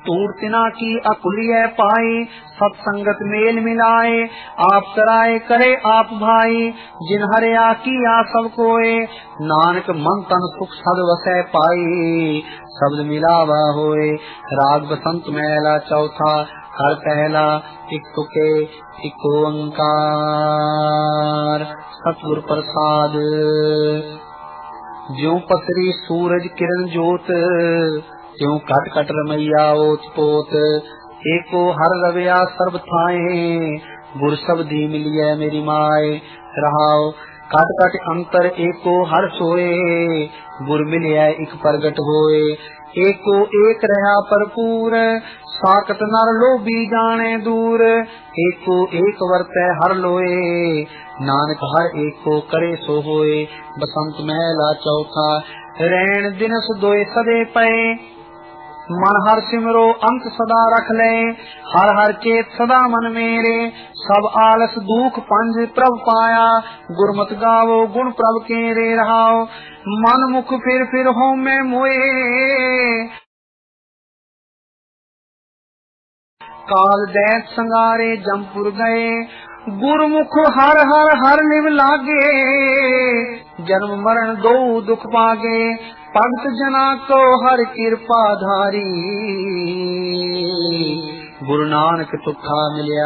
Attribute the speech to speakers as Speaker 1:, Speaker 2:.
Speaker 1: तूड़ तिना की अकुलिय पाई, सत्संगत मेल मिलाए, आप कराए करे आप भाई, जिन हरिया किया सब कोय, नानक मन तन सुख सद वसै पाई, शब्द मिलावा होए। राग बसंत महला चौथा, हर पहला एक तुके एक ओंकार। सतगुर प्रसाद। ज्यों पसरी सूरज किरण जोत, त्यों कट कट रमैया ओत पोत, एको हर रविया सर्ब थाए, गुर शब्दी मिलिए मेरी माए। रहाओ कट कट अंतर एको हर सोए, गुर मिलिए इक प्रगट होए। एको एक रहा भरपूर, साकत नर लोभी जाने दूर, एको एक वर्तै हर लोए, नानक हर एको करे सो होए। बसंत महला चौथा, रैन दिनस दोए सदे पए, मन हर सिमरो अंत सदा रख ले, हर हर चेत सदा मन मेरे, सब आलस दुख पंज प्रभ पाया, गुरमत गावो गुण प्रभ केरे। रहाओ मन मुख फिर हो में मोए, काल दैत संगारे जमपुर गए, गुरमुख हर हर हर लिव लागे, जन्म मरण दो दुख पागे, भगत जना को हर कृपा धारी, गुरु नानक तुखा मिलिया